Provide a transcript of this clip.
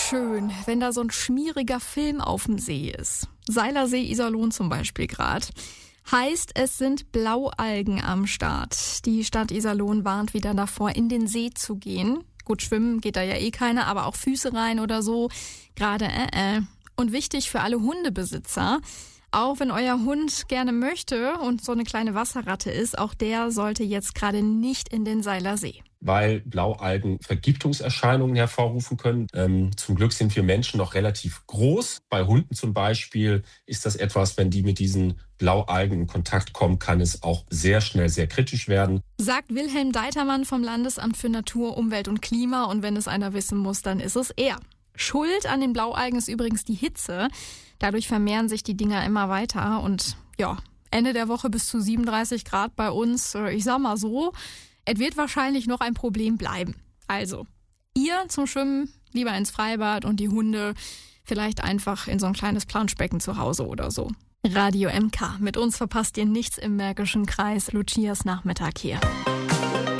schön, wenn da so ein schmieriger Film auf dem See ist. Seilersee, Iserlohn zum Beispiel gerade. Heißt, es sind Blaualgen am Start. Die Stadt Iserlohn warnt wieder davor, in den See zu gehen. Gut, schwimmen geht da ja eh keiner, aber auch Füße rein oder so. Gerade Und wichtig für alle Hundebesitzer, auch wenn euer Hund gerne möchte und so eine kleine Wasserratte ist, auch der sollte jetzt gerade nicht in den Seilersee. Weil Blaualgen Vergiftungserscheinungen hervorrufen können. Zum Glück sind wir Menschen noch relativ groß. Bei Hunden zum Beispiel ist das etwas, wenn die mit diesen Blaualgen in Kontakt kommen, kann es auch sehr schnell sehr kritisch werden. Sagt Wilhelm Deitermann vom Landesamt für Natur, Umwelt und Klima. Und wenn es einer wissen muss, dann ist es er. Schuld an den Blaualgen ist übrigens die Hitze. Dadurch vermehren sich die Dinger immer weiter. Und ja, Ende der Woche bis zu 37 Grad bei uns. Ich sag mal so, es wird wahrscheinlich noch ein Problem bleiben. Also, ihr zum Schwimmen lieber ins Freibad und die Hunde vielleicht einfach in so ein kleines Planschbecken zu Hause oder so. Radio MK. Mit uns verpasst ihr nichts im Märkischen Kreis. Lucias Nachmittag hier.